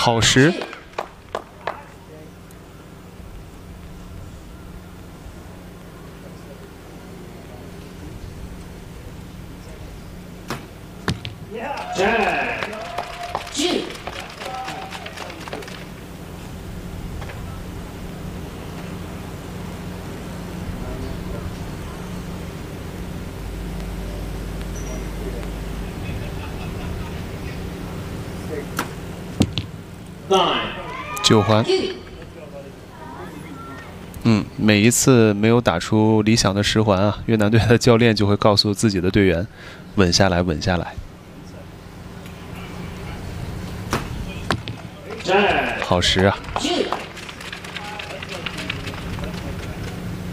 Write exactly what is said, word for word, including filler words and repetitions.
好时。九环。嗯，每一次没有打出理想的十环啊，越南队的教练就会告诉自己的队员，稳下来，稳下来。好时啊！